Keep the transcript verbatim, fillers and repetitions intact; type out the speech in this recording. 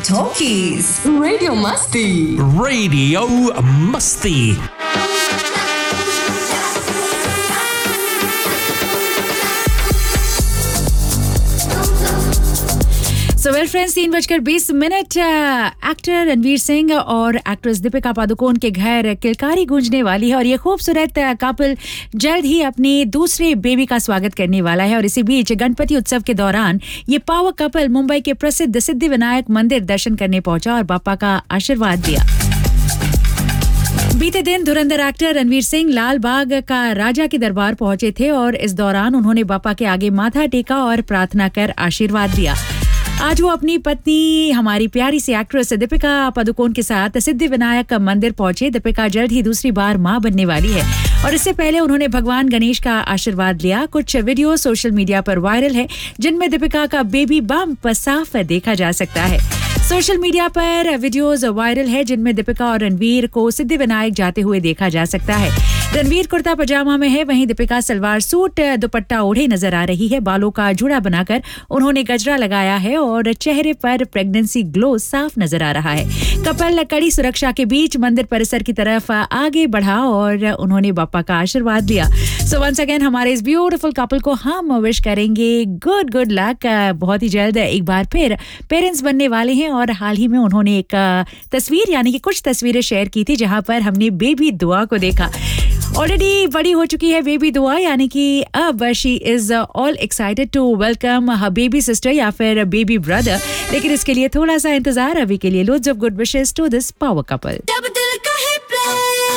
Talkies. Radio Masti. Radio Masti. So well friends, तीन बजकर बीस मिनट एक्टर रणवीर सिंह और एक्ट्रेस दीपिका पादुकोण के घर किलकारी गूंजने वाली है और ये खूबसूरत कपल जल्द ही अपनी दूसरे बेबी का स्वागत करने वाला है। और इसी बीच गणपति उत्सव के दौरान ये पावर कपल मुंबई के प्रसिद्ध सिद्धि विनायक मंदिर दर्शन करने पहुंचा और बापा का आशीर्वाद दिया। बीते दिन धुरंधर एक्टर रणवीर सिंह लाल बाग का राजा के दरबार पहुंचे थे और इस दौरान उन्होंने बापा के आगे माथा टेका और प्रार्थना कर आशीर्वाद दिया। आज वो अपनी पत्नी हमारी प्यारी सी एक्ट्रेस दीपिका पादुकोण के साथ सिद्धि विनायक मंदिर पहुंचे। दीपिका जल्द ही दूसरी बार मां बनने वाली है और इससे पहले उन्होंने भगवान गणेश का आशीर्वाद लिया। कुछ वीडियो सोशल मीडिया पर वायरल है जिनमें दीपिका का बेबी बम्प साफ देखा जा सकता है। सोशल मीडिया पर वीडियोस वायरल है जिनमें दीपिका और रणवीर को सिद्धि विनायक जाते हुए देखा जा सकता है। रणवीर कुर्ता पजामा में है, वहीं दीपिका सलवार सूट दुपट्टा ओढ़े नजर आ रही है। बालों का जूड़ा बनाकर उन्होंने गजरा लगाया है और चेहरे पर प्रेगनेंसी ग्लो साफ नजर आ रहा है। कपल कड़ी सुरक्षा के बीच मंदिर परिसर की तरफ आगे बढ़ा और उन्होंने बापा का आशीर्वाद लिया। सो वंस अगेन हमारे इस ब्यूटीफुल कपल को हम विश करेंगे गुड गुड लक। बहुत ही जल्द एक बार फिर पेरेंट्स बनने वाले हैं और हाल ही में उन्होंने एक तस्वीर यानी कि कुछ तस्वीरें शेयर की थी जहां पर हमने बेबी दुआ को देखा। ऑलरेडी बड़ी हो चुकी है बेबी दुआ, यानी कि अब she is all excited to welcome her baby sister या फिर बेबी ब्रदर। लेकिन इसके लिए थोड़ा सा इंतजार, अभी के लिए loads of good wishes to this power couple.